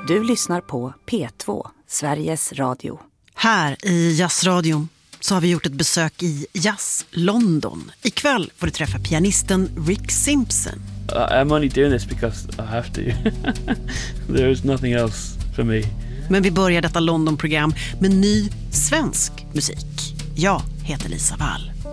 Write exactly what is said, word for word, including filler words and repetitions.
Du lyssnar på P två, Sveriges Radio. Här i Jazzradion så har vi gjort ett besök i Jazz London. Ikväll får du träffa pianisten Rick Simpson. I'm only doing this because I have to. There is nothing else for me. Men vi börjar detta London-program med ny svensk musik. Jag heter Lisa Wall.